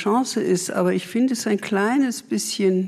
Chance ist, aber ich finde es ein kleines bisschen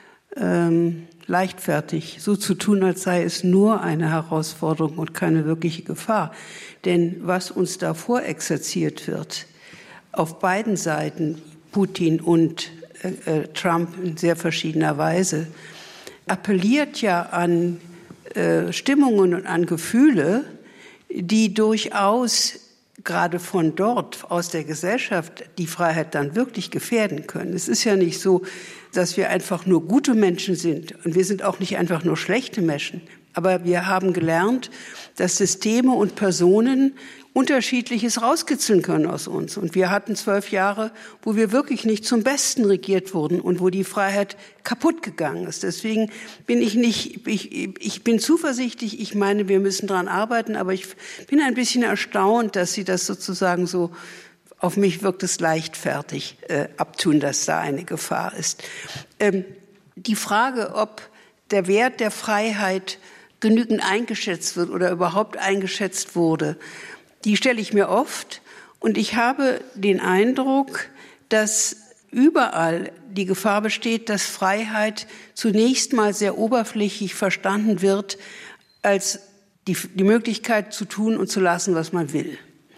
leichtfertig, so zu tun, als sei es nur eine Herausforderung und keine wirkliche Gefahr. Denn was uns da vorexerziert wird, auf beiden Seiten, Putin und Trump in sehr verschiedener Weise, appelliert ja an Stimmungen und an Gefühle, die durchaus gerade von dort, aus der Gesellschaft, die Freiheit dann wirklich gefährden können. Es ist ja nicht so, dass wir einfach nur gute Menschen sind und wir sind auch nicht einfach nur schlechte Menschen. Aber wir haben gelernt, dass Systeme und Personen Unterschiedliches rauskitzeln können aus uns. Und wir hatten 12 Jahre, wo wir wirklich nicht zum Besten regiert wurden und wo die Freiheit kaputt gegangen ist. Deswegen bin ich bin zuversichtlich. Ich meine, wir müssen daran arbeiten, aber ich bin ein bisschen erstaunt, dass Sie das sozusagen so, auf mich wirkt es leichtfertig, abtun, dass da eine Gefahr ist. Die Frage, ob der Wert der Freiheit genügend eingeschätzt wird oder überhaupt eingeschätzt wurde, die stelle ich mir oft. Und ich habe den Eindruck, dass überall die Gefahr besteht, dass Freiheit zunächst mal sehr oberflächlich verstanden wird als die Möglichkeit zu tun und zu lassen, was man will.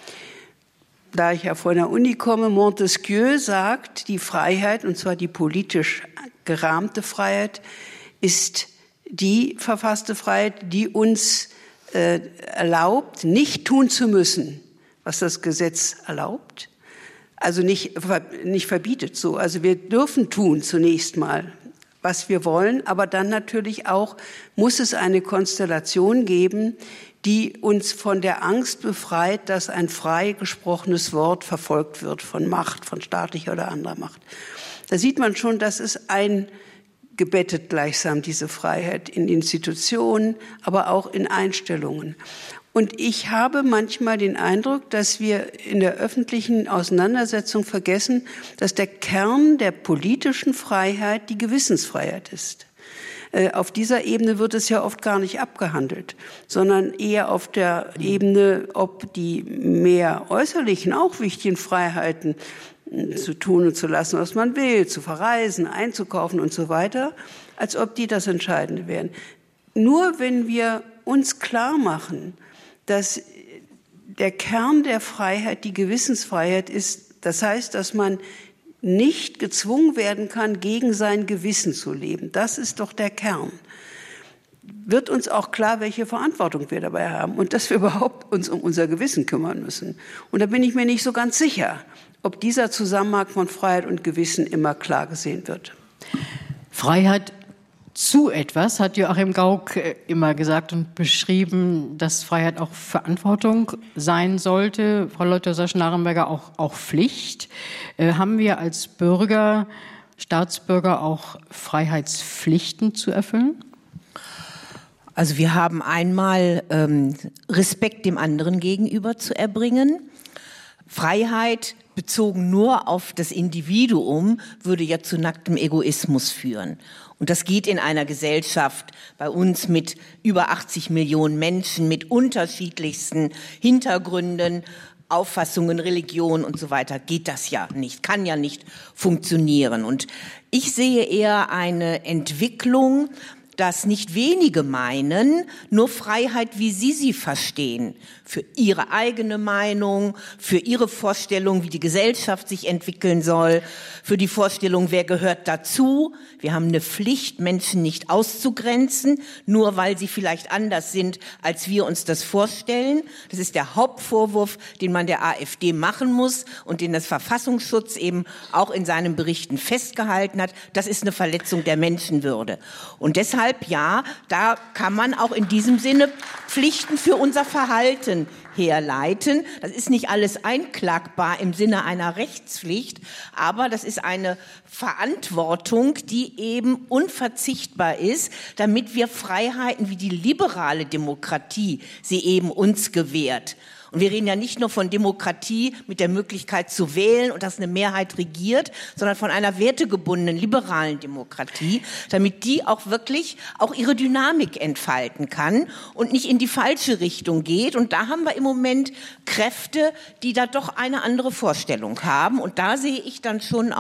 Da ich ja von der Uni komme, Montesquieu sagt, die Freiheit, und zwar die politisch gerahmte Freiheit, ist die verfasste Freiheit, die uns erlaubt, nicht tun zu müssen, was das Gesetz erlaubt. Also nicht verbietet so. Also wir dürfen tun zunächst mal, was wir wollen, aber dann natürlich auch muss es eine Konstellation geben, die uns von der Angst befreit, dass ein frei gesprochenes Wort verfolgt wird von Macht, von staatlicher oder anderer Macht. Da sieht man schon, dass es eingebettet gleichsam diese Freiheit in Institutionen, aber auch in Einstellungen. Und ich habe manchmal den Eindruck, dass wir in der öffentlichen Auseinandersetzung vergessen, dass der Kern der politischen Freiheit die Gewissensfreiheit ist. Auf dieser Ebene wird es ja oft gar nicht abgehandelt, sondern eher auf der Ebene, ob die mehr äußerlichen, auch wichtigen Freiheiten zu tun und zu lassen, was man will, zu verreisen, einzukaufen und so weiter, als ob die das Entscheidende wären. Nur wenn wir uns klar machen, dass der Kern der Freiheit die Gewissensfreiheit ist, das heißt, dass man nicht gezwungen werden kann, gegen sein Gewissen zu leben. Das ist doch der Kern. Wird uns auch klar, welche Verantwortung wir dabei haben und dass wir überhaupt uns um unser Gewissen kümmern müssen. Und da bin ich mir nicht so ganz sicher, ob dieser Zusammenhang von Freiheit und Gewissen immer klar gesehen wird. Freiheit zu etwas, hat Joachim Gauck immer gesagt und beschrieben, dass Freiheit auch Verantwortung sein sollte. Frau Leutheusser-Schnarrenberger, auch Pflicht. Haben wir als Bürger, Staatsbürger auch Freiheitspflichten zu erfüllen? Also wir haben einmal Respekt dem anderen gegenüber zu erbringen. Freiheit bezogen nur auf das Individuum würde ja zu nacktem Egoismus führen. Und das geht in einer Gesellschaft bei uns mit über 80 Millionen Menschen, mit unterschiedlichsten Hintergründen, Auffassungen, Religion und so weiter, geht das ja nicht, kann ja nicht funktionieren. Und ich sehe eher eine Entwicklung, dass nicht wenige meinen, nur Freiheit, wie sie verstehen, für ihre eigene Meinung, für ihre Vorstellung, wie die Gesellschaft sich entwickeln soll, für die Vorstellung, wer gehört dazu. Wir haben eine Pflicht, Menschen nicht auszugrenzen, nur weil sie vielleicht anders sind, als wir uns das vorstellen. Das ist der Hauptvorwurf, den man der AfD machen muss und den das Verfassungsschutz eben auch in seinen Berichten festgehalten hat. Das ist eine Verletzung der Menschenwürde. Und deshalb, ja, da kann man auch in diesem Sinne Pflichten für unser Verhalten herleiten. Das ist nicht alles einklagbar im Sinne einer Rechtspflicht, aber das ist eine Verantwortung, die eben unverzichtbar ist, damit wir Freiheiten wie die liberale Demokratie sie eben uns gewährt. Und wir reden ja nicht nur von Demokratie mit der Möglichkeit zu wählen und dass eine Mehrheit regiert, sondern von einer wertegebundenen, liberalen Demokratie, damit die auch wirklich auch ihre Dynamik entfalten kann und nicht in die falsche Richtung geht. Und da haben wir im Moment Kräfte, die da doch eine andere Vorstellung haben. Und da sehe ich dann schon